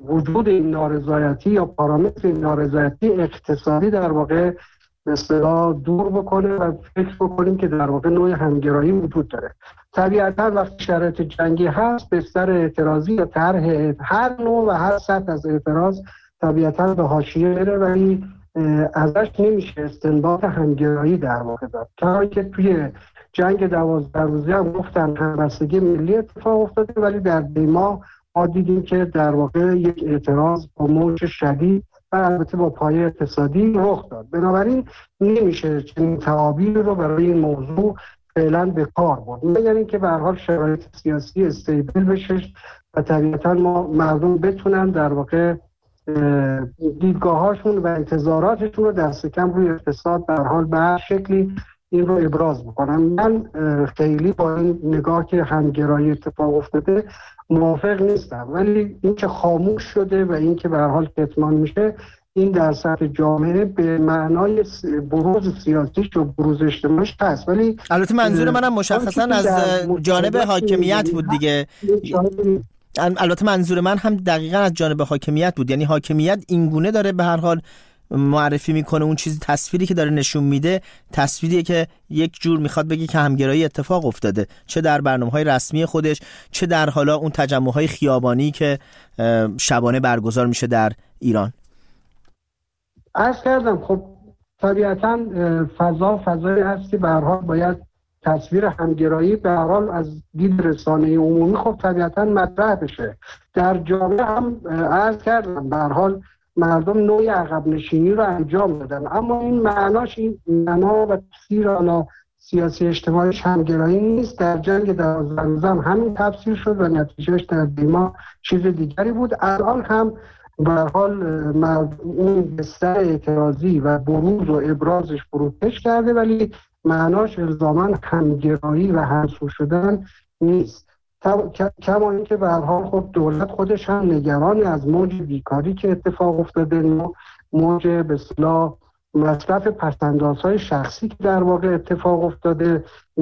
وجود این نارضایتی یا پارامتر این نارضایتی اقتصادی در واقع به اصطلاح دور بکنه و فکر بکنیم که در واقع نوع همگرایی وجود داره. طبیعتا وقتی شرایط جنگی هست بستر اعتراضی یا طرح هر نوع و هر سطح از اعتراض طبیعتا به حاشیه میره، ولی ازش نمیشه استنباط همگرایی در واقع داد. کاری که توی جنگ 12 روزه هم گفتن همبستگی ملی اتفاق افتاده، ولی در دیما ما دیدیم که در واقع یک اعتراض با موج شدید و البته با پایه اقتصادی رخ داد. بنابراین نمیشه چنین تعابیری رو برای این موضوع فعلا به کار برد، مگر اینکه به هر حال شرایط سیاسی استیبل بشه و طبیعتا ما مردم بتونن در واقع دیدگاهاشون و انتظاراتشون رو دست کم روی اقتصاد به هر حال به هر شکلی این رو ابراز بکنن. من خیلی با این نگاه که همگرایی اتفاق افتاده موافق نیستم، ولی این که خاموش شده و این که به هر حال کتمان میشه، این در سطح جامعه به معنای بروز سیاسیش و بروز اجتماعیش هست. ولی البته منظور منم مشخصا از جانب حاکمیت بود دیگه. البته منظور من هم دقیقاً از جانب حاکمیت بود، یعنی حاکمیت اینگونه داره به هر حال معرفی میکنه اون چیزی، تصویری که داره نشون میده تصویریه که یک جور میخواد بگه که همگرایی اتفاق افتاده، چه در برنامه‌های رسمی خودش، چه در حالا اون تجمع‌های خیابانی که شبانه برگزار میشه در ایران. عرض کردم خب طبیعتاً فضایی هست که به هر حال باید تصویر همگرایی به هر حال از دید رسانه عمومی خب طبیعتاً مطرح بشه. در جامعه هم عرض کردم به هر حال مردم نوعی عقب نشینی رو انجام دادن، اما این معناش این معنا و تفسیر حالا سیاسی اجتماعی همگرایی نیست. در جنگ 12 روزه هم همین تفسیر شد و نتیجهش در دیما چیز دیگری بود. الان هم به هر حال اون بستر اعتراضی و بروز و ابرازش فروکش کرده، ولی معناش الزاماً همگرایی و همسو شدن نیست. کما اینکه به هر حال خب دولت خودش هم نگرانی از موج بیکاری که اتفاق افتاده، موج به اصطلاح مصرف پس‌اندازهای شخصی که در واقع اتفاق افتاده،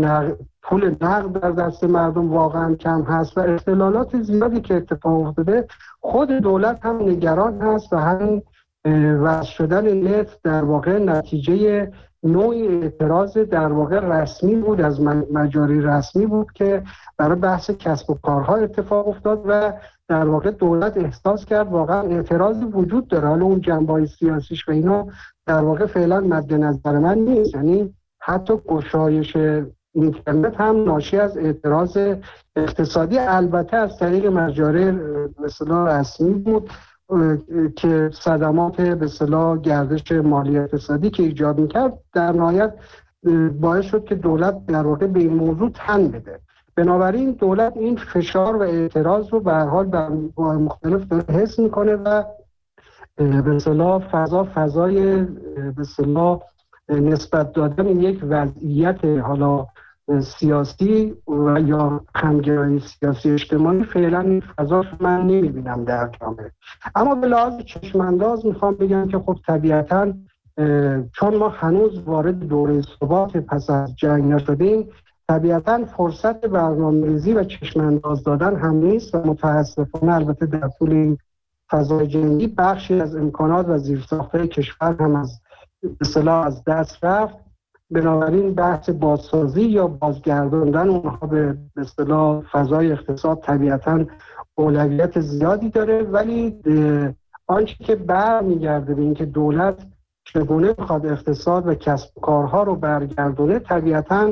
پول نقد در دست مردم واقعا کم هست و اختلالات زیادی که اتفاق افتاده. خود دولت هم نگران هست و همین وضع شدن نفت در واقع نتیجه نوعی اعتراض در واقع رسمی بود، از مجاری رسمی بود که برای بحث کسب و کارها اتفاق افتاد و در واقع دولت احساس کرد واقعا اعتراضی وجود داره. حالا اون جنبه‌های سیاسیش و اینا در واقع فعلا مد نظر من نیست، یعنی حتی گشایش اینترنت هم ناشی از اعتراض اقتصادی البته از طریق مجاری به اصطلاح رسمی بود که صدمات به اصطلاح گردش مالی اقتصادی که ایجاد می‌کرد در نهایت باعث شد که دولت در واقع به این موضوع تن بده. بنابراین دولت این فشار و اعتراض رو به هر حال در مختلف داره حس میکنه و به اصطلاح فضای به اصطلاح نسبت دادن یک وضعیت حالا سیاسی و یا همگرایی سیاسی اجتماعی فعلا این فضاش من نمیبینم در جامعه. اما به لحاظ چشمانداز میخوام بگم که خب طبیعتاً چون ما هنوز وارد دوره ثبات پس از جنگ نشدیم، طبیعتاً فرصت برنامه‌ریزی و چشمانداز دادن هم نیست و متاسفانه البته در طول این فضای جنگی بخشی از امکانات و زیرساخت‌های کشور هم از اصطلاح از دست رفت. بنابراین بحث بازسازی یا بازگرداندن اونها به اصطلاح فضای اقتصاد طبیعتاً اولویت زیادی داره، ولی آنچه که برمیگرده به اینکه دولت چگونه میخواد اقتصاد و کسب و کارها رو برگردونه، طبیعتاً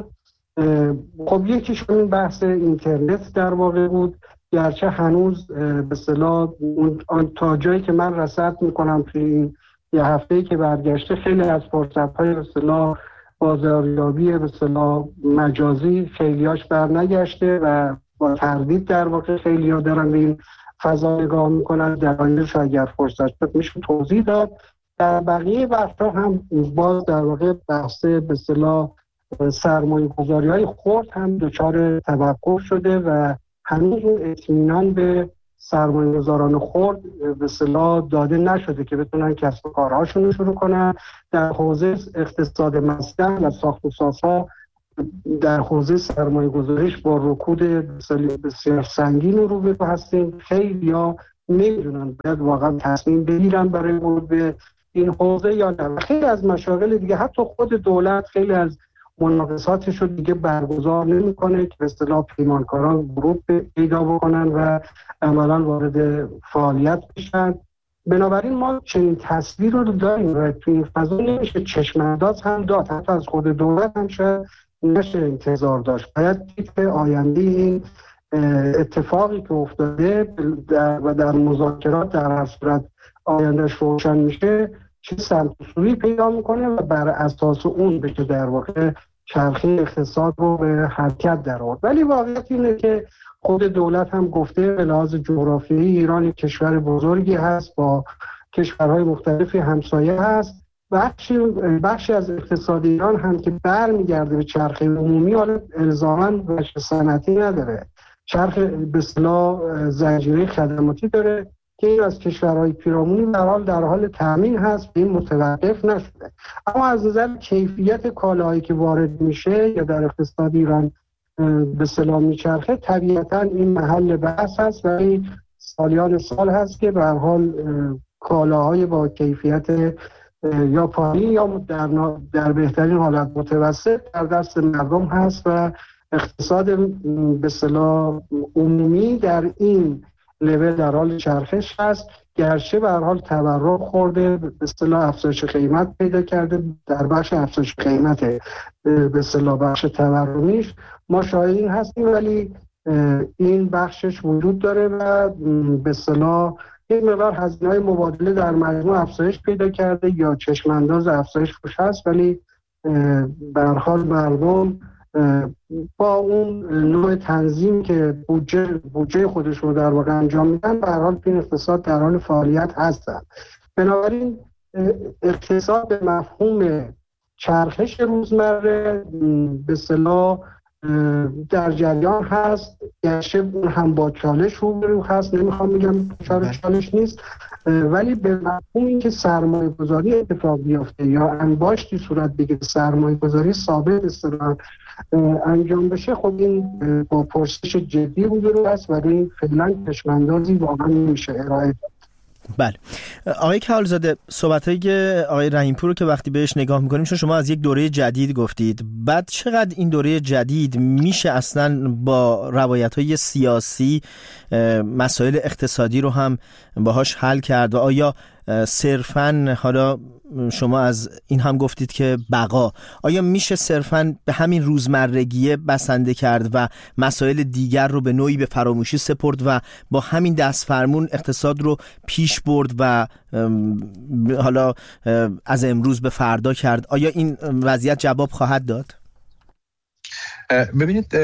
خب یکیش این بحث اینترنت در واقع بود، گرچه هنوز به اصطلاح تا جایی که من رصد میکنم توی این یه هفته‌ای که برگشته خیلی از فرصت‌های به اصطلاح بازاریابی به اصطلاح مجازی خیلیاش برنگشته و با تردید در واقع خیلی‌ها دارن به این فضا نگاه میکنن. در آینده اگر فرصت شد میشه توضیح داد. در بقیه بخش‌ها هم باز در واقع بحث به اصطلاح سرمایه‌گذاری‌های خرد هم دچار توقف شده و هنوز اون اطمینان به سرمایه‌گذاران خرد به اصطلاح داده نشده که بتونن کسب و کارهاشون رو شروع کنن. در حوزه اقتصاد مسکن و ساخت و سازها در حوزه سرمایه‌گذاریش با رکود بسیار سنگین روبرو هستیم. خیلی‌ها نمیدونن باید واقعا تصمیم بگیرن برای ورود به این حوزه یا نه. خیلی از مشاغل دیگه حتی خود دولت خیلی از مناقصاتش رو دیگه برگزار نمی‌کنه که به اصطلاح پیمانکاران ورود پیدا بکنن و عملاً وارد فعالیت بشن. بنابراین ما چنین تصویر رو داریم و توی این فضا نمیشه چشم‌انداز هم داد، حتی از خود دولت هم شاید نشه انتظار داشت. باید دید که آینده این اتفاقی که افتاده و در مذاکرات در هر صورت آیندهش روشن میشه چه سمت سویی پیدا میکنه و بر اساس اون بشه در واقع چرخه اقتصاد رو به حرکت در آورد. ولی واقعیت اینه که خود دولت هم گفته به لحاظ جغرافیایی ایران یک کشور بزرگی هست، با کشورهای مختلفی همسایه هست. بخشی از اقتصاد ایران هم که برمیگرده به چرخه عمومی، حالا الزاماً بخش صنعتی نداره، چرخه به اصطلاح زنجیره خدماتی داره که این از کشورهای پیرامونی در حال تامین هست، این متوقف نشده. اما از نظر کیفیت کالاهایی که وارد میشه یا در اقتصاد ایران به اصطلاح میچرخه، طبیعتاً این محل بحث هست و این سالیان سال هست که به هر حال کالاهای با کیفیت یا پایین یا در بهترین حالت متوسط در دست مردم هست و اقتصاد به اصطلاح عمومی در این لول در حال چرخش هست، گرچه به هر حال تورم خورده، به اصطلاح افزایش قیمت پیدا کرده. در بخش افزایش قیمت به اصطلاح بخش تورمیش ما شاهدین هستیم، ولی این بخشش وجود داره و به اصطلاح یک مقدار هزینه‌های مبادله در مجموع افزایش پیدا کرده یا چشم‌انداز افزایش روش هست، ولی به هر حال مردم با اون نوع تنظیم که بودجه خودشون رو در واقع انجام میدن به هر حال این اقتصاد در حال فعالیت هستن. بنابراین اقتصاد به مفهوم چرخش روزمره به اصطلاح در جریان هست، گرچه اون هم با چالش روبرو هست، نمیخوام بگم چالش نیست، ولی به مفهوم این که سرمایه گذاری اتفاق بیفته یا انباشتی صورت بگیره، سرمایه گذاری ثابت اصطلاحاً انجام بشه، خب این با پرسش جدی روبرو هست و این فعلا چشم‌اندازی واقعا نمیشه ارائه داد. بله آقای کهالزاده، صحبت‌های آقای رحیم‌پور رو که وقتی بهش نگاه می‌کنیم، چون شما از یک دوره جدید گفتید، بعد چقدر این دوره جدید میشه اصلاً با روایت‌های سیاسی مسائل اقتصادی رو هم باهاش حل کرد و آیا صرفاً، حالا شما از این هم گفتید که بقا، آیا میشه صرفاً به همین روزمرگی بسنده کرد و مسائل دیگر رو به نوعی به فراموشی سپرد و با همین دست فرمون اقتصاد رو پیش برد و حالا از امروز به فردا کرد؟ آیا این وضعیت جواب خواهد داد؟ ببینید،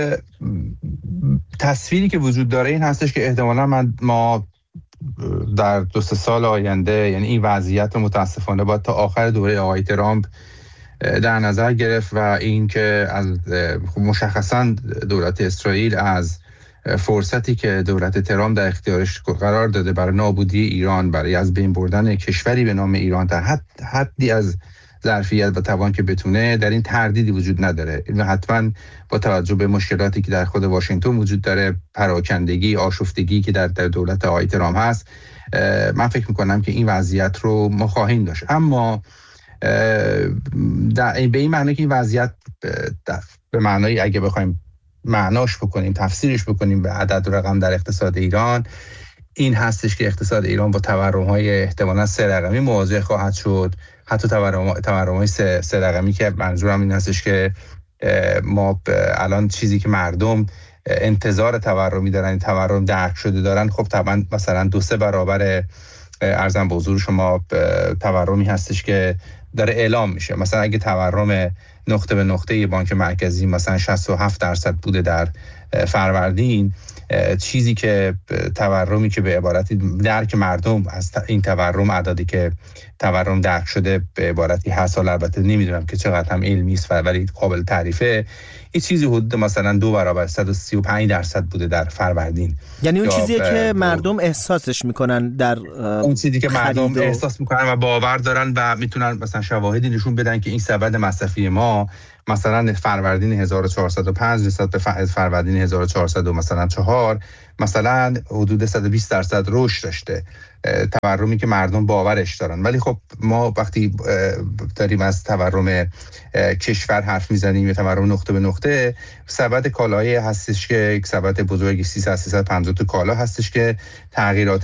تصویری که وجود داره این هستش که احتمالاً ما در 2-3 سال آینده، یعنی این وضعیت متاسفانه باید تا آخر دوره آقای ترامپ در نظر گرفت و این که از مشخصاً دولت اسرائیل از فرصتی که دولت ترامپ در اختیارش قرار داده برای نابودی ایران، برای از بین بردن کشوری به نام ایران در حدی از ظرفیت و توان که بتونه، در این تردیدی وجود نداره و حتما با توجه به مشکلاتی که در خود واشنگتن وجود داره، پراکندگی، آشفتگی که در دولت آقای ترامپ هست، من فکر میکنم که این وضعیت رو ما خواهیم داشت. اما به این معنی که این وضعیت به معنای اگه بخوایم معناش بکنیم، تفسیرش بکنیم به عدد و رقم در اقتصاد ایران، این هستش که اقتصاد ایران با تورم‌های احتمالاً 3 رقمی مواجه خواهد شد. حتی تورم‌های 3 رقمی که منظورم این هستش که ما الان چیزی که مردم انتظار تورمی دارن، تورم درک شده دارن، خب طبعا مثلا 2-3 برابر ارزم به حضور شما تورمی هستش که داره اعلام میشه. مثلا اگه تورم نقطه به نقطه بانک مرکزی مثلا 67% بوده در فروردین، چیزی که تورمی که به عبارتی درک مردم از این تورم، عددی که تورم درک شده به عبارتی هست، حالا البته نمیدونم که چقدر هم علمی است ولی قابل تعریفه، این چیزی حدود مثلا 2 برابر 135% بوده در فروردین. یعنی اون چیزیه که مردم احساسش میکنن، در اون چیزی که مردم احساس میکنن و باور دارن و میتونن مثلا شواهدی نشون بدن که این سبد مصرفی ما مثلا فروردین 1405 نسبت به فروردین 1404 مثلا حدود 120% رشد داشته، تورمی که مردم باورش دارن. ولی خب ما وقتی داریم از تورم کشور حرف میزنیم یا تورم نقطه به نقطه، سبد کالایی هستش که یک سبد بزرگی 350 تا کالا هستش که تغییرات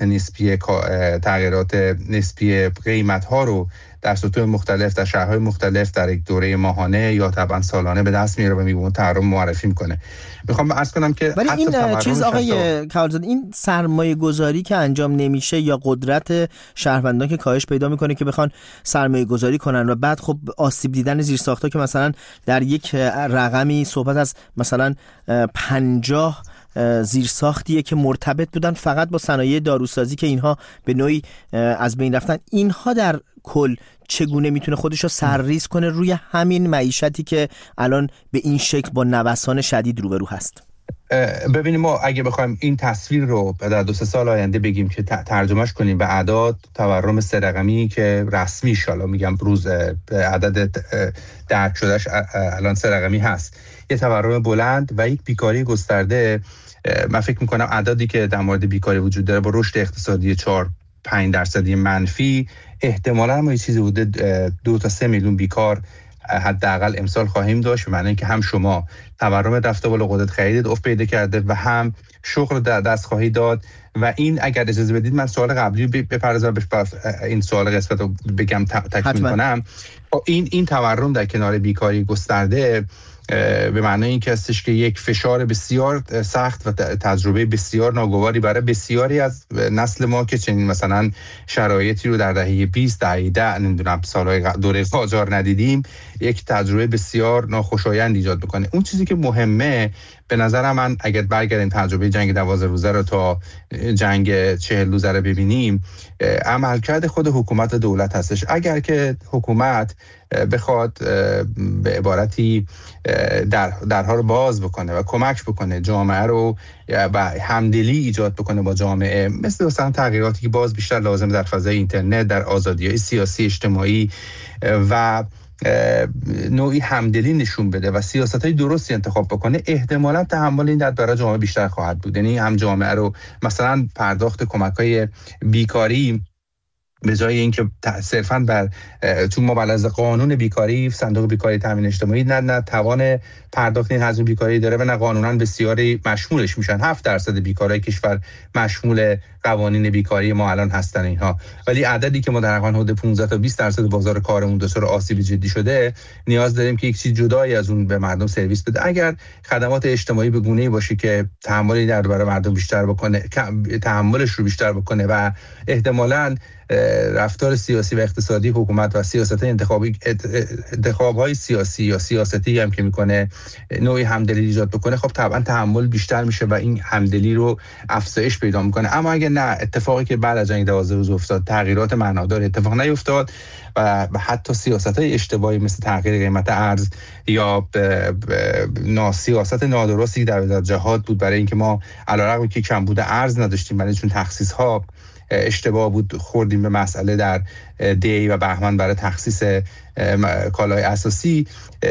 نسبی قیمت ها رو در سطوح مختلف در شهرهای مختلف در یک دوره ماهانه یا طبعا سالانه به دست میاره و میگه تورم معرفی میکنه. میخوام عرض کنم که ولی این چیز آقای کمالزاده، این سرمایه گذاری که انجام نمیشه یا قدرت شهروندان که کاهش پیدا میکنه که بخوان سرمایه گذاری کنن و بعد خب آسیب دیدن زیرساخت‌ها که مثلا در یک رقمی صحبت از مثلا 50 زیرساختیه که مرتبط بودن فقط با صنایع داروسازی که اینها به نوعی از بین رفتن، اینها در کل چگونه میتونه خودش رو سرریز کنه روی همین معیشتی که الان به این شکل با نوسان شدید روبرو هست؟ ببینیم ما اگه بخوایم این تصویر رو در 2-3 سال آینده بگیم که ترجمهش کنیم به اعداد، تورم 3 رقمی که رسمی حالا میگم روز عدد درک شدهش الان 3 رقمی هست، یه تورم بلند و یک بیکاری گسترده، من فکر میکنم عددی که در مورد بیکاری وجود داره با رشد اقتصادی 4-5% منفی، احتمالاً ما یه چیزی بوده 2 تا 3 میلیون بیکار حداقل امسال خواهیم داشت، به معنی اینکه هم شما تورم رفته بالا، قدرت خرید افت پیدا کرده و هم شغل دست خواهی داد. و این اگر اجازه بدید من سوال قبلی بپردازم، این سوال قسمت رو بگم تکمیل کنم. این تورم در کنار بیکاری گسترده به معنی این که هستش که یک فشار بسیار سخت و تجربه بسیار ناگواری برای بسیاری از نسل ما که چنین مثلا شرایطی رو در دهه 20 دهه 10 نمیدونم سالهای دوره قاجار ندیدیم، یک تجربه بسیار ناخوشایند ایجاد بکنه. اون چیزی که مهمه به نظر من اگر برگردیم تجربه جنگ 12 روزه رو تا جنگ 40 روزه رو ببینیم، عملکرد خود حکومت و دولت هستش. اگر که حکومت بخواد به عبارتی درها رو باز بکنه و کمک بکنه جامعه رو و همدلی ایجاد بکنه با جامعه، مثلا تغییراتی که باز بیشتر لازم در فضای اینترنت، در آزادی‌های سیاسی اجتماعی و نوعی همدلی نشون بده و سیاست‌های درستی انتخاب بکنه، احتمالاً تحمل این درد برای جامعه بیشتر خواهد بود. یعنی هم جامعه رو مثلا پرداخت کمک‌های بیکاری به جای اینکه صرفاً بر چون ما از قانون بیکاری، صندوق بیکاری تامین اجتماعی نه توان پرداخت این حجم بیکاری داره و نه قانوناً بسیاری مشمولش میشن. 7% بیکارای کشور مشمول قوانین بیکاری ما الان هستن اینها، ولی عددی که ما در حدود 15 تا 20% بازار کارمون دچار آسیب جدی شده، نیاز داریم که یک چیز جدایی از اون به مردم سرویس بده. اگر خدمات اجتماعی به گونه‌ای باشه که تحملی در برای مردم بیشتر بکنه، تحملش رو بیشتر بکنه و احتمالاً رفتار سیاسی و اقتصادی حکومت و انتخاب‌های سیاسی یا سیاستی هم که میکنه نوعی همدلی ایجاد بکنه، خب طبعا تحمل بیشتر میشه و این همدلی رو افزایش پیدا میکنه. اما اگه نه، اتفاقی که بعد از جنگ 12 روز افتاد، تغییرات معنادار اتفاق نیفتاد و حتی سیاست‌های اشتباهی مثل تغییر قیمت ارز یا سیاست نادرستی در جهاد بود برای اینکه ما علیرغم که کمبود ارز نداشتیم، ولی چون تخصیص‌ها اشتباه بود خوردیم به مسئله در دی و بهمن برای تخصیص کالای اساسی،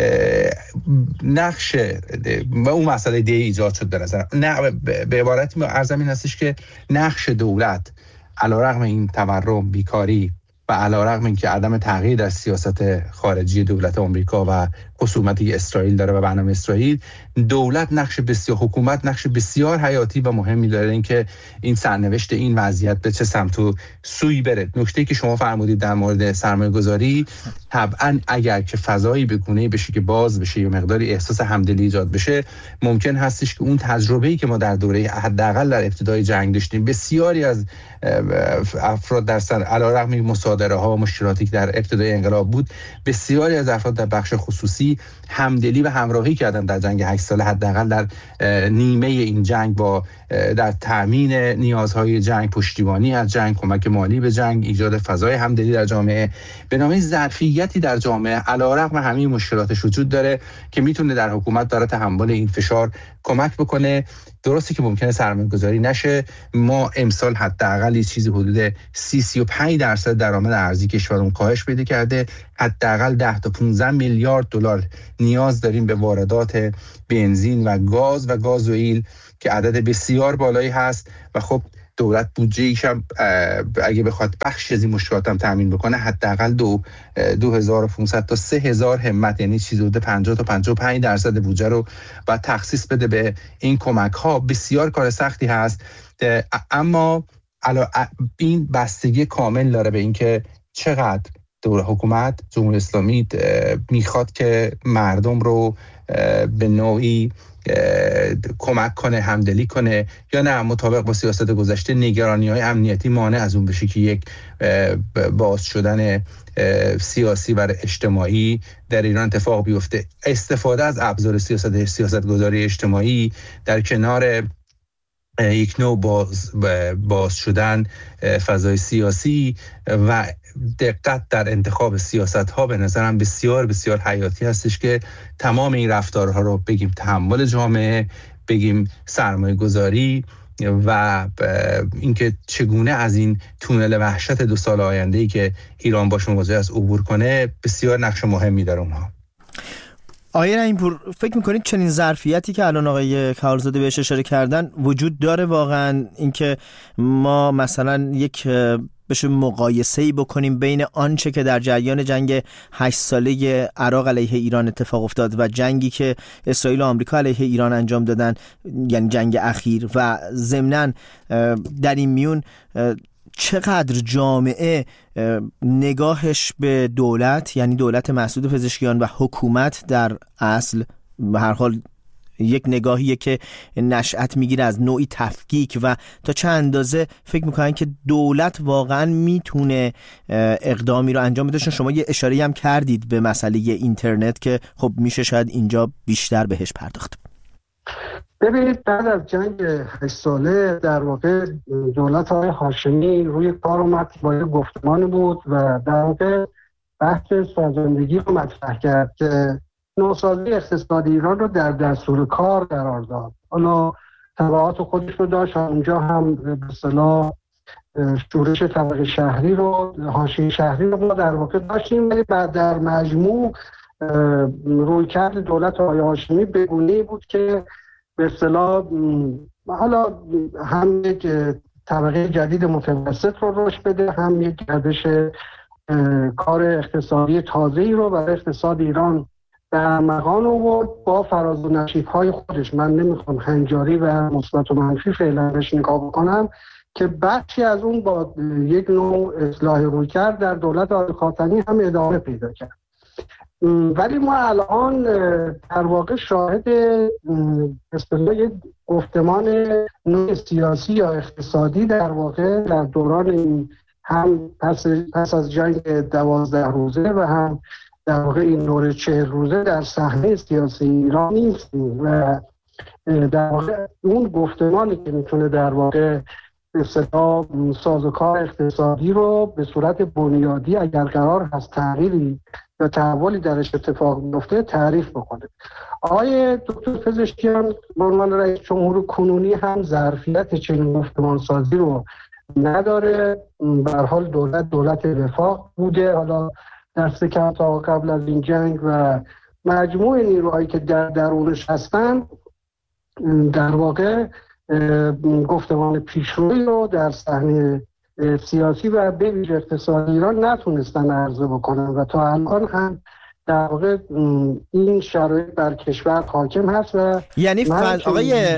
نقش و اون مسئله دی ایجاد شد. به نظر به عبارتی عرضم این هستش که نقش دولت علیرغم این تورم، بیکاری و علیرغم اینکه عدم تغییر در سیاست خارجی دولت آمریکا و خصومتی اسرائیل داره و برنامه اسرائیل، حکومت نقش بسیار حیاتی و مهمی داره اینکه این سرنوشت این وضعیت به چه سمت و سوی بره. نکته‌ای که شما فرمودید در مورد سرمایه‌گذاری، طبعا اگر که فضایی به گونه‌ای بشه که باز بشه یا مقداری احساس همدلی ایجاد بشه، ممکن هستش که اون تجربه‌ای که ما در دوره حداقل در ابتدای جنگ داشتیم، بسیاری از افراد در علیرغم مصادره‌ها و مشکلاتی که در ابتدای انقلاب بود، بسیاری از افراد در بخش خصوصی همدلی و همراهی کردن در جنگ 8 ساله، حداقل در نیمه این جنگ، با در تامین نیازهای جنگ، پشتیبانی از جنگ، کمک مالی به جنگ، ایجاد فضای همدلی در جامعه، به نامه ظرفیتی در جامعه علیرغم همه مشکلاتش وجود داره که میتونه در حکومت برای تحمل این فشار کمک بکنه. درسته که ممکنه سرمایه‌گذاری نشه، ما امسال حداقل حداقل چیزی حدود 30-35% درآمد ارزی کشورمون کاهش پیدا کرده. حداقل 10 تا 15 میلیارد دلار نیاز داریم به واردات بنزین و گازوئیل که عدد بسیار بالایی هست و خب دولت بودجه‌ایش هم اگه بخواد بخش از این مشکلات هم تامین بکنه حداقل 2500 تا 3000 همت، یعنی چیزی حدود 50 تا 55% بودجه رو باید تخصیص بده به این کمک ها. بسیار کار سختی هست، اما این بستگی کامل داره به اینکه چقدر حکومت جمهوری اسلامی میخواد که مردم رو به نوعی کمک کنه، همدلی کنه، یا نه مطابق با سیاست گذشته نگرانی‌های امنیتی مانع از اون بشه که یک باز شدن سیاسی و اجتماعی در ایران اتفاق بیفته. استفاده از ابزار سیاستگذاری اجتماعی در کنار یک نوع باز شدن فضای سیاسی و دقت در انتخاب سیاست‌ها به نظرم بسیار بسیار حیاتی هستش که تمام این رفتارها رو بگیم تحمل جامعه، بگیم سرمایه گذاری و اینکه چگونه از این تونل وحشت 2 سال آینده‌ای که ایران باش مواجه است عبور کنه بسیار نقش مهمی داره اونها. آقای رحیم‌پور، فکر میکنید چنین ظرفیتی که الان آقای کارزاده بهش اشاره کردن وجود داره واقعا، اینکه ما مثلا یک بشه مقایسه‌ای بکنیم بین آنچه که در جریان جنگ 8 ساله عراق علیه ایران اتفاق افتاد و جنگی که اسرائیل و آمریکا علیه ایران انجام دادن، یعنی جنگ اخیر، و ضمناً در این میون چقدر جامعه نگاهش به دولت، یعنی دولت مسعود پزشکیان و حکومت در اصل به هر حال یک نگاهیه که نشأت میگیره از نوعی تفکیک، و تا چه اندازه فکر میکنن که دولت واقعا میتونه اقدامی رو انجام بده. شما یه اشاره‌ای هم کردید به مسئله اینترنت که خب میشه شاید اینجا بیشتر بهش پرداخت. ببینید، بعد از جنگ 8 ساله در واقع دولت آقای هاشمی روی کار اومد با یه گفتمان بود و در واقع بحث سازندگی رو مطرح کرد که نوسازی اقتصادی ایران رو در دستور کار قرار داد. حالا تبعات خودش رو داشت، اونجا هم به اصطلاح شورش طبقه شهری رو، حاشیه شهری رو ما در واقع داشتیم، ولی بعد در مجموع رویکرد دولت آقای هاشمی به گونه‌ای بود که به اصطلاح حالا هم یک طبقه جدید متوسط رو رشد بده، هم یک گردش کار اقتصادی تازه‌ای رو برای اقتصاد ایران در مقام آورد با فراز و نشیب‌های خودش. من نمیخوام هنجاری و مثبت و منفی فعلا بهش نگاه بکنم که بخشی از اون با یک نوع اصلاح رویکرد در دولت آقای خاتمی هم ادامه پیدا کرد. ولی ما الان در واقع شاهد اصطلاح گفتمان نوع سیاسی یا اقتصادی در واقع در دوران این هم پس از جنگ 12 روزه و هم در واقع این دوره 40 روزه در صحنه سیاسی ایران نیستیم و در واقع اون گفتمانی که میتونه در واقع اصطلاح سازوکار اقتصادی رو به صورت بنیادی اگر قرار هست تغییری یا تحولی درش اتفاق بیفته تعریف بکنه. آقای دکتر پزشکیان به عنوان رئیس جمهور کنونی هم ظرفیت چنین گفتمان سازی رو نداره. به هر حال دولت وفاق بوده، حالا دست کم تا قبل از این جنگ، و مجموع نیروهایی که در درونش هستن در واقع گفتمان پیشروی رو در صحنه سیاسی و به ویژه اقتصادی ایران نتونستن عرضه بکنن و تا الان هم در واقع این شرایط بر کشور حاکم هست. و یعنی آقای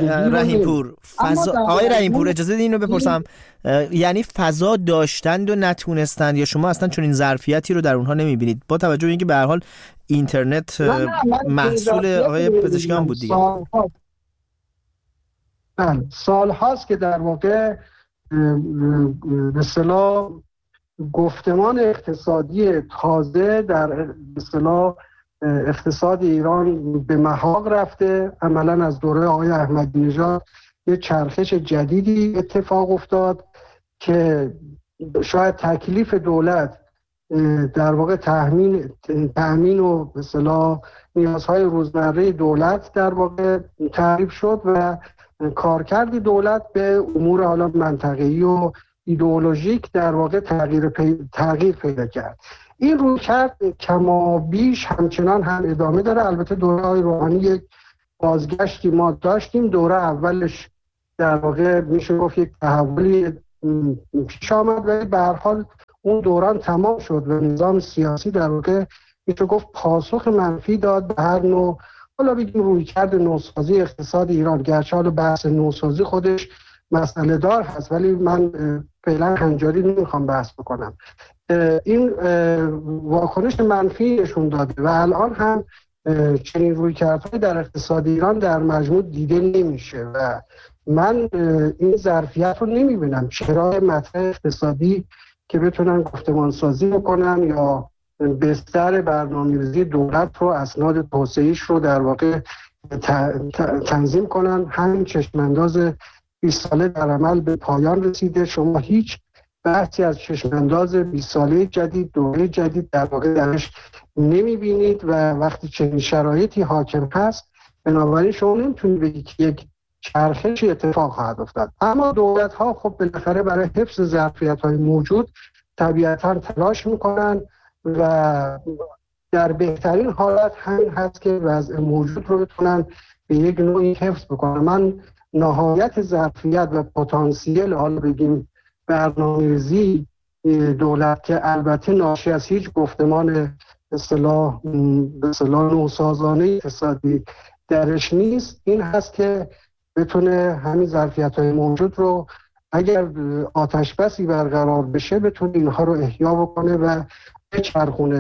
رحیم‌پور اجازه بدید اینو بپرسم، یعنی فضا داشتند و نتونستند، یا شما اصلا چون این ظرفیتی رو در اونها نمیبینید با توجه به اینکه به هر حال اینترنت محصول آقای پزشکیان بود دیگه؟ سال هاست که در واقع به اصطلاح گفتمان اقتصادی تازه در اصطلاح اقتصاد ایران به محاق رفته. عملاً از دوره آقای احمدی نژاد یه چرخش جدیدی اتفاق افتاد که شاید تکلیف دولت در واقع تأمین و به اصطلاح نیازهای روزمره دولت در واقع تعریف شد و کارکرد دولت به امور حالا منطقه‌ای و ایدئولوژیک در واقع تغییر پیدا کرد. این رویکرد کما بیش همچنان هم ادامه داره. البته دوره‌های روحانی یک بازگشتی ما داشتیم. دوره اولش در واقع میشه گفت یک تحولی پیش آمد، ولی به هر حال اون دوران تمام شد و نظام سیاسی در واقع میشه گفت پاسخ منفی داد به هر نوع، حالا بگیم رویکرد نوسازی اقتصاد ایران. گرچه حالا بحث نوسازی خودش مسئله دار هست، ولی من فعلا هنجاری نمیخوام بحث بکنم. این واکنش منفی نشون داده و الان هم چنین رویکردهای در اقتصاد ایران در مجموع دیده نمیشه و من این ظرفیت رو نمیبینم. چرا مطرح اقتصادی که بتونن گفتمان سازی بکنن یا بستر برنامه‌ریزی دولت رو، اسناد توسعه‌ایش رو در واقع تنظیم کنن. همین چشمانداز 20 ساله در عمل به پایان رسیده. شما هیچ بحثی از چشمانداز 20 ساله جدید، دوره جدید در واقع درش نمیبینید و وقتی چنین شرایطی حاکم هست بنابراین شما نمیتونید بگید که یک چرخشی اتفاق خواهد افتاد. اما دولت‌ها خب بالاخره برای حفظ ظرفیت‌های موجود طبیعتاً تلاش میکنن و در بهترین حالت همین هست که وضع موجود رو بتونن به یک نوعی حفظ بکنن. من نهایت ظرفیت و پتانسیل حالا بگیم برنامه‌ریزی دولت که البته ناشی از هیچ گفتمان به اصطلاح نوسازانه اقتصادی درش نیست، این هست که بتونه همین ظرفیت‌های موجود رو اگر آتش بسی برقرار بشه بتونه اینها رو احیا بکنه و بچرخونه.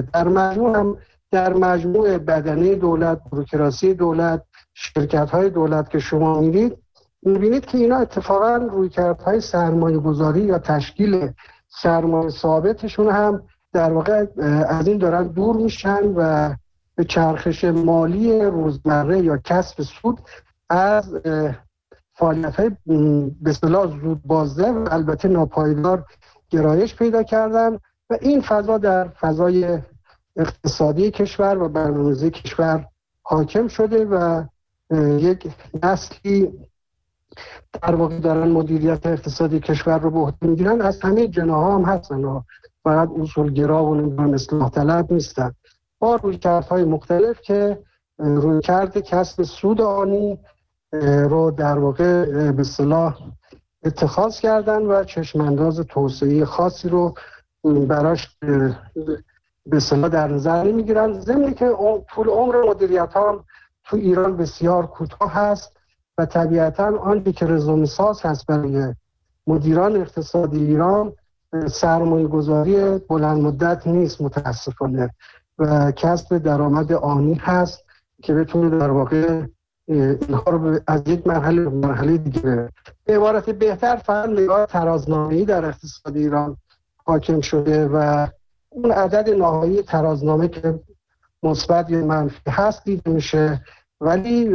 در مجموع بدنه دولت، بوروکراسی دولت، شرکت‌های دولت که شما می‌بینید که اینا اتفاقاً رویکردهای سرمایه‌گذاری یا تشکیل سرمایه ثابتشون هم در واقع از این دارن دور میشن و به چرخش مالی روزمره یا کسب سود از فعالیت‌های به اصطلاح زود بازده و البته ناپایدار گرایش پیدا کردن و این فضا در فضای اقتصادی کشور و برنامه‌ریزی کشور حاکم شده و یک نسلی در واقع دارن مدیریت اقتصادی کشور رو به عهده میگیرن. از همه جناح‌ها هم هستن، فقط اصولگرا و اصلاح طلب نیستن، با رویکردهای مختلف که رویکرد کسب سود آنی رو در واقع به اصطلاح اتخاذ کردن و چشمانداز توسعه خاصی رو براش به اصطلاح در نظر نمیگیرن. ضمن که طول عمر مدیریت ها تو ایران بسیار کوتاه هست و طبیعتا آنچه که رزومه ساز هست برای مدیران اقتصادی ایران سرمایه گذاری بلند مدت نیست متاسفانه و کسب درآمد آنی هست که بتونه در واقع اینها رو از یک مرحله دیگه. به عبارت بهتر فقط نگاه ترازنامه‌ای در اقتصاد ایران حاکم شده و اون عدد نهایی ترازنامه که مثبت یا منفی هست دیده میشه، ولی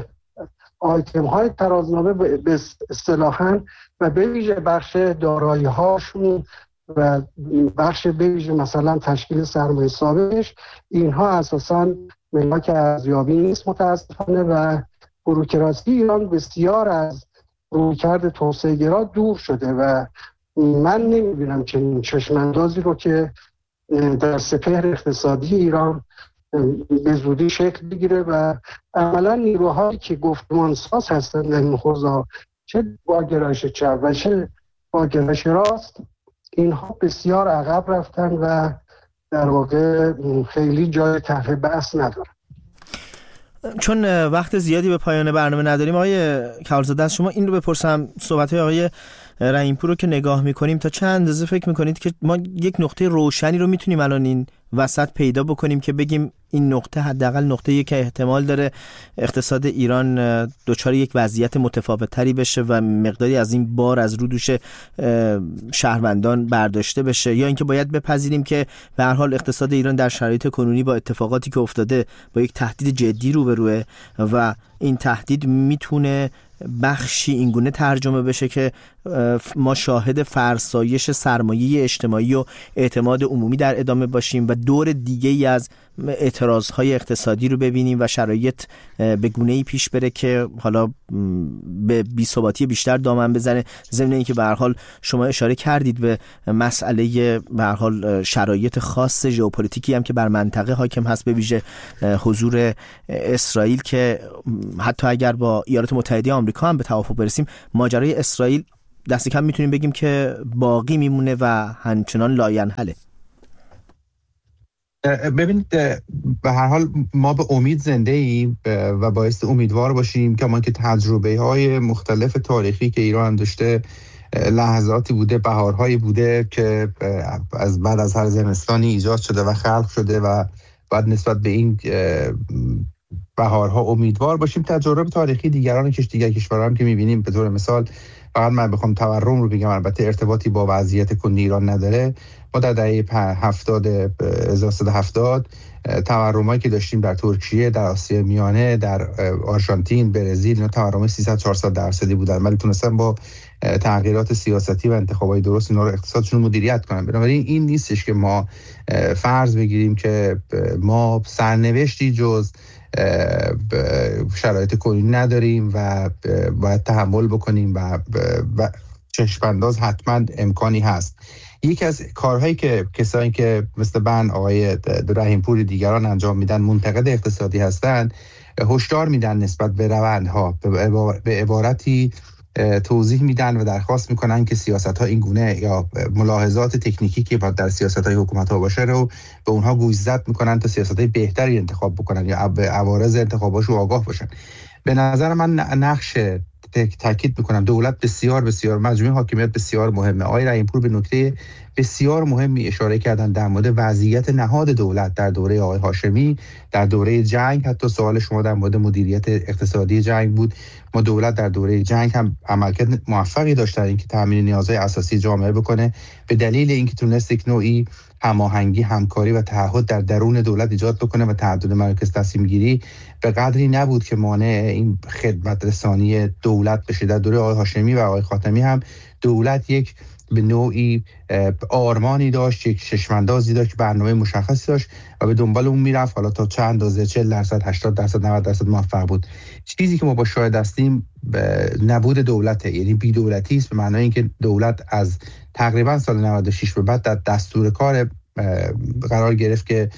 آیتم های ترازنامه به اصطلاحاً و به ویژه بخش دارایی هاشون و بخش به ویژه مثلا تشکیل سرمایه ثابتش، اینها اساساً ملاک ارزیابی نیست متاسفانه و بوروکراسی ایران بسیار از رویکرد توسعه گرا دور شده و من نمیبینم چنین چشماندازی رو که در سپهر اقتصادی ایران به زودی شکل بگیره و عملا نیروهایی که گفتمان ساز هستند در این حوزه، چه با گرایش چپ و چه با گرایش راست، اینها بسیار عقب رفتن و در واقع خیلی جای طرح بحث ندارن. چون وقت زیادی به پایان برنامه نداریم آقای کمالزاده، از شما این رو بپرسم، صحبت‌های آقای رحیم‌پور رو که نگاه می‌کنیم تا چند اندازه فکر می‌کنید که ما یک نقطه روشنی رو می‌تونیم الان این وسط پیدا بکنیم که بگیم این نقطه حداقل نقطه‌ای که احتمال داره اقتصاد ایران دچار یک وضعیت متفاوت‌تری بشه و مقداری از این بار از رو دوش شهروندان برداشته بشه، یا اینکه باید بپذیریم که به هر حال اقتصاد ایران در شرایط کنونی با اتفاقاتی که افتاده با یک تهدید جدی روبروه و این تهدید میتونه بخشی اینگونه ترجمه بشه که ما شاهد فرسایش سرمایه اجتماعی و اعتماد عمومی در ادامه باشیم و دور دیگه ای از اعتراضهای اقتصادی رو ببینیم و شرایط به گونه‌ای پیش بره که حالا به بی‌ثباتی بیشتر دامن بزنه، ضمن اینکه به هر حال شما اشاره کردید به مسئله به هر حال شرایط خاص ژئوپلیتیکی هم که بر منطقه حاکم هست، به ویژه حضور اسرائیل که حتی اگر با ایالات متحده آمریکا هم به توافق برسیم، ماجرای اسرائیل دست کم میتونیم بگیم که باقی میمونه و همچنان لاینحله. ببینید به هر حال ما به امید زنده ایم و باعث امیدوار باشیم که ما که تجربه های مختلف تاریخی که ایران داشته، لحظاتی بوده، بهارهایی بوده که از بعد از هر زمستانی ایجاد شده و خلق شده و بعد نسبت به این بهارها امیدوار باشیم. تجربه تاریخی دیگر کشورها هم که می‌بینیم، به طور مثال فقط من بخوام تورم رو بگم، البته ارتباطی با وضعیت کنونی ایران نداره، ما در دهه 1370 تورمایی که داشتیم در ترکیه، در آسیا میانه، در آرژانتین، برزیل، اینا تورم 300-400% بودن، ولی تونستن با تغییرات سیاستی و انتخابات درست اینا رو اقتصادشون مدیریت کنن. بنابراین این نیستش که ما فرض بگیریم که ما سرنوشتی جز شرایط کنونی نداریم و باید تحمل بکنیم و چشم‌انداز حتما امکانی هست. یکی از کارهایی که کسایی که مثل من، آقای رحیم‌پور، دیگران انجام میدن، منتقد اقتصادی هستن، هشدار میدن نسبت به روندها، به عبارتی توضیح میدن و درخواست میکنن که سیاست‌ها این گونه یا ملاحظات تکنیکی که باید در سیاست‌های حکومت‌ها باشه رو به اونها گوشزد میکنن تا سیاست‌های بهتری انتخاب بکنن یا به عوارض انتخاباشو آگاه باشن. به نظر من نقش، تاکید میکنم، دولت بسیار بسیار، مجموعه حاکمیت بسیار مهمه. آقای رحیم‌پور به نکته بسیار مهمی اشاره کردن در مورد وضعیت نهاد دولت در دوره آقای هاشمی، در دوره جنگ. حتی سوال شما در مورد مدیریت اقتصادی جنگ بود. ما دولت در دوره جنگ هم عملکرد موفقی داشت در اینکه تامین نیازهای اساسی جامعه بکنه، به دلیل اینکه تونست یک نوعی هماهنگی، همکاری و تعهد در درون دولت ایجاد بکنه و تعدد مراکز تصمیم گیری به قدری نبود که مانع این خدمت رسانی دولت بشه. در دوره آقای هاشمی و آقای خاتمی هم دولت یک به نوعی آرمانی داشت، یک چشم‌اندازی داشت، برنامه مشخصی داشت و به دنبال اون میرفت. حالا تا چه اندازه، 40%، 80%، 90% موفق بود. چیزی که ما با شاهد هستیم نبود دولته، یعنی بی دولتی است، به معنای اینکه دولت از تقریبا سال 96 به بعد در دستور کار قرار گرفت که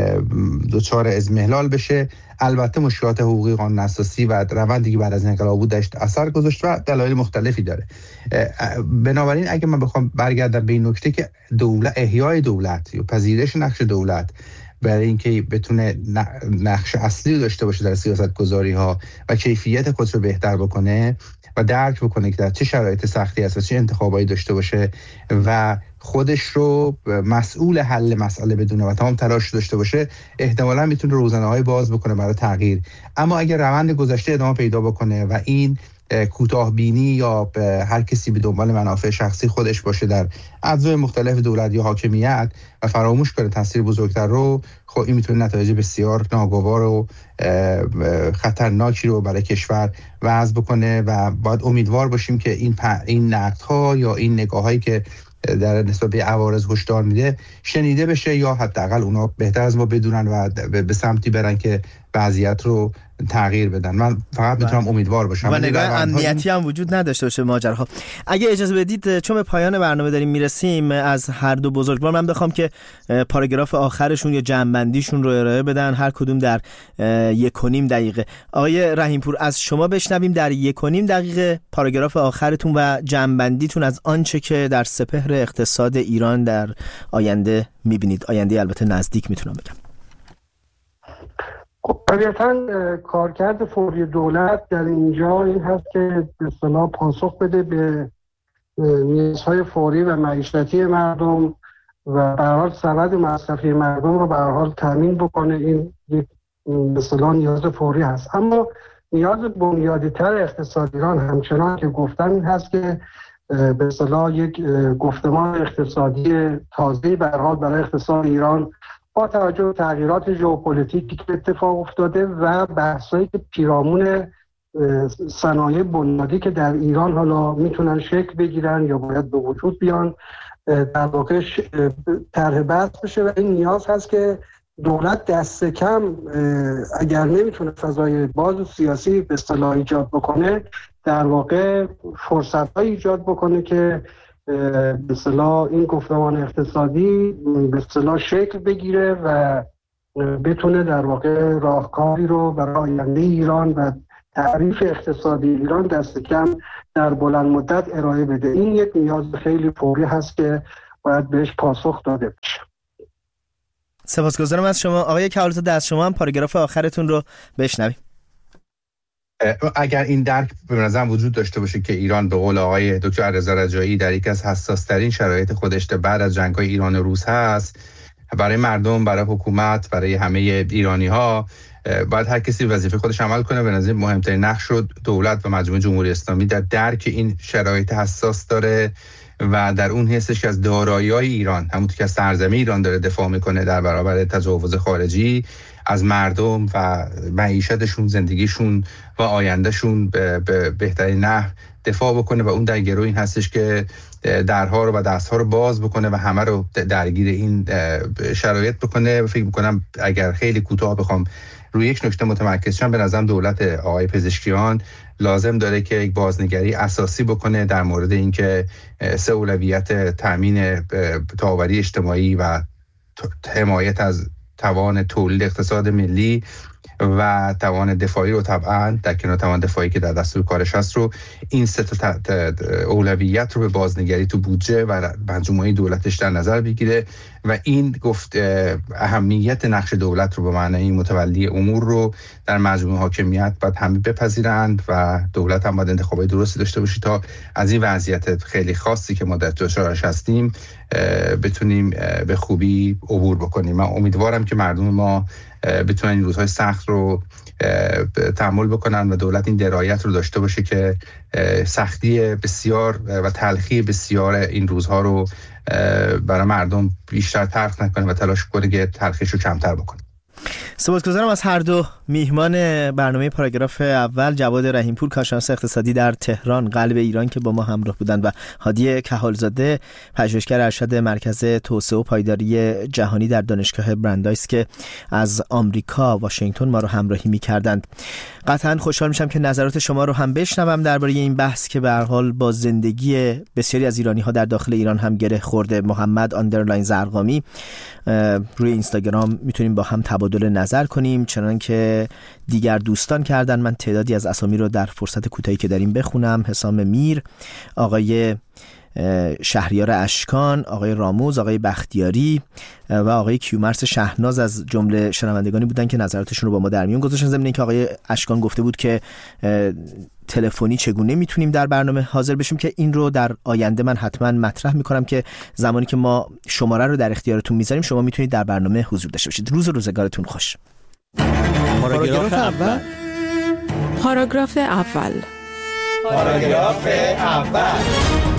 دچار اضمحلال بشه. البته مشکلات حقوقی، قانون اساسی و روندی که بعد از انقلاب بود داشت اثر گذاشت و دلایل مختلفی داره. بنابراین اگه من بخوام برگردم به این نکته که احیای دولت یا پذیرش نقش دولت برای اینکه بتونه نقش اصلی داشته باشه در سیاست گذاری ها و کیفیت خودش رو بهتر بکنه و درک بکنه که در چه شرایط سختی است و چه انتخابایی داشته باشه و خودش رو مسئول حل مسئله بدونه و تمام تلاش داشته باشه، احتمالاً میتونه روزنه‌های باز بکنه برای تغییر. اما اگر روند گذشته ادامه پیدا بکنه و این کوتاه بینی یا هر کسی به دنبال منافع شخصی خودش باشه در اجزای مختلف دولت یا حاکمیت و فراموش کنه تاثیر بزرگتر رو، خب این میتونه نتایج بسیار ناگوار و خطرناکی رو برای کشور وضع بکنه و باید امیدوار باشیم که این نقدها یا این نگاهایی که در نسبت به عوارض هشدار میده شنیده بشه یا حداقل اونا بهتر از ما بدونن و به سمتی برن که وضعیت رو تغییر بدن. من فقط میتونم امیدوار باشم و نگاه امنیتی هم وجود نداشته باشه ماجراها. اگه اجازه بدید چون به پایان برنامه داریم میرسیم، از هر دو بزرگوار من بخوام که پاراگراف آخرشون یا جمع‌بندیشون رو ارائه بدن، هر کدوم در 1.5 دقیقه. آقای رحیم‌پور از شما بشنویم در 1.5 دقیقه پاراگراف آخرتون و جمع‌بندیتون از آنچه که در سپهر اقتصاد ایران در آینده میبینید. آینده البته نزدیک میتونم بگم. طبیعتاً کارکرد فوری دولت در اینجا این هست که به اصطلاح پاسخ بده به نیازهای فوری و معیشتی مردم و به هر حال سبد مصرفی مردم رو به هر حال تامین بکنه. این یک به اصطلاح نیاز فوری هست. اما نیاز بنیادی‌تر اقتصاد ایران همچنان که گفتن این هست که به اصطلاح یک گفتمان اقتصادی تازه‌ای به هر حال برای اقتصاد ایران با توجه به تغییرات ژئوپلیتیکی که اتفاق افتاده و بحثایی که پیرامون صنایع بنیادی که در ایران حالا میتونن شکل بگیرن یا باید به وجود بیان در واقع طرح بحث بشه و این نیاز هست که دولت دست کم اگر نمیتونه فضای باز و سیاسی به اصطلاح ایجاد بکنه، در واقع فرصت‌های ایجاد بکنه که به اصطلاح این گفتمان اقتصادی به اصطلاح شکل بگیره و بتونه در واقع راهکاری رو برای آینده ایران و تعریف اقتصادی ایران دست کم در بلند مدت ارائه بده. این یک نیاز خیلی فوری هست که باید بهش پاسخ داده بشه. سپاسگزارم از شما آقای کهالزاده. از شما هم پاراگراف آخرتون رو بشنویم. اگر این درک به نظرم وجود داشته باشه که ایران به قول آقای دکتر رضا رجایی در یک از حساس‌ترین شرایط خودش بعد از جنگ‌های ایران و روس هست، برای مردم، برای حکومت، برای همه ایرانی‌ها باید هر کسی وظیفه خودش عمل کنه. به نظر مهمترین نقش رو دولت و مجموعه جمهوری اسلامی در درک این شرایط حساس داره و در اون حسش که از دارایی‌های ایران، همونطور که از سرزمین ایران داره دفاع میکنه در برابر تجاوز خارجی، از مردم و معیشتشون، زندگیشون و آیندهشون به بهترین نحو دفاع بکنه و اون در گروه این هستش که درها رو و دستها رو باز بکنه و همه رو درگیر این شرایط بکنه. فکر میکنم اگر خیلی کوتاه بخوام روی یک نکته متمرکز شم، به نظرم دولت آقای پزشکیان لازم داره که یک بازنگری اساسی بکنه در مورد اینکه سه اولویت تامین تاوری اجتماعی و حمایت از توان تولید اقتصاد ملی و توان دفاعی رو طبعا در کنار توان دفاعی که در دستور کارش هست رو، این سه تا اولویت رو به بازنگری تو بودجه و مجموعه دولتش در نظر بگیره و این گفت اهمیت نقش دولت رو به معنای متولی امور رو در مجموعه حاکمیت باید همه بپذیرند و دولت هم باید انتخابات درستی داشته باشه تا از این وضعیت خیلی خاصی که ما در دچارش هستیم بتونیم به خوبی عبور بکنیم. من امیدوارم که مردم ما بتونن این روزهای سخت رو تحمل بکنن و دولت این درایت رو داشته باشه که سختی بسیار و تلخی بسیار این روزها رو برای مردم بیشتر تلخ نکنه و تلاش کنه که تلخیش رو کمتر بکنه. سپاسگزارم از هر دو میهمان برنامه پاراگراف اول، جواد رحیمپور کارشناس اقتصادی در تهران قلب ایران که با ما همراه بودند و هادی کهالزاده پژوهشگر ارشد مرکز توسعه و پایداری جهانی در دانشگاه براندایس که از آمریکا واشنگتن ما رو همراهی می‌کردند. قطعاً خوشحال میشم که نظرات شما رو هم بشنوم درباره این بحث که به هر حال با زندگی بسیاری از ایرانی‌ها در داخل ایران هم گره خورده. محمد آندرلاین زرقامی روی اینستاگرام میتونیم با هم تبادل نظر کنیم، چنان که دیگر دوستان کردن. من تعدادی از اسامی رو در فرصت کوتاهی که داریم بخونم: حسام میر، آقای شهریار اشکان، آقای راموز، آقای بختیاری و آقای کیومرث شهناز از جمله شنوندگانی بودن که نظراتشون رو با ما در میون گذاشتن. ضمن اینکه آقای اشکان گفته بود که تلفنی چگونه میتونیم در برنامه حاضر بشیم، که این رو در آینده من حتما مطرح میکنم که زمانی که ما شماره رو در اختیارتون میذاریم شما میتونید در برنامه حضور داشته باشید. روز و روزگارتون خوش. پاراگراف اول. پاراگراف اول. پاراگراف اول.